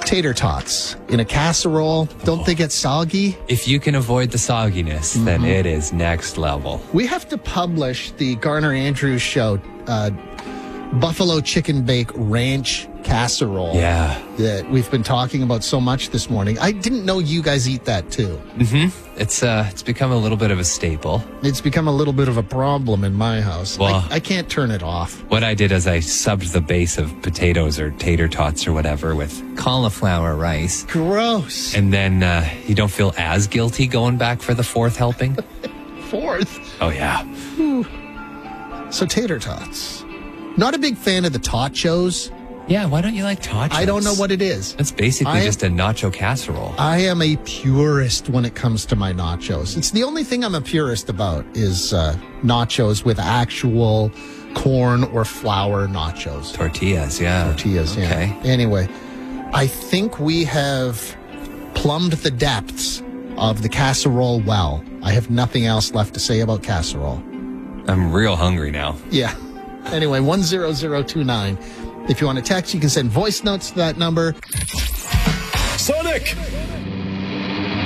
tater tots in a casserole. Don't they get soggy? If you can avoid the sogginess, then it is next level. We have to publish the Garner Andrews Show Buffalo Chicken Bake Ranch Casserole. Yeah. That we've been talking about so much this morning. I didn't know you guys eat that too. It's become a little bit of a staple. It's become a little bit of a problem in my house. Well, I can't turn it off. What I did is I subbed the base of potatoes or tater tots or whatever with cauliflower rice. Gross. And then you don't feel as guilty going back for the fourth helping? Fourth. Oh, yeah. So tater tots. Not a big fan of the tachos. Yeah, why don't you like tachos? I don't know what it is. It's basically just a nacho casserole. I am a purist when it comes to my nachos. It's the only thing I'm a purist about is nachos with actual corn or flour nachos. Tortillas, yeah. Tortillas, okay. Yeah. Anyway, I think we have plumbed the depths of the casserole well. I have nothing else left to say about casserole. I'm real hungry now. Yeah. Anyway, 10029. If you want to text, you can send voice notes to that number. Sonic!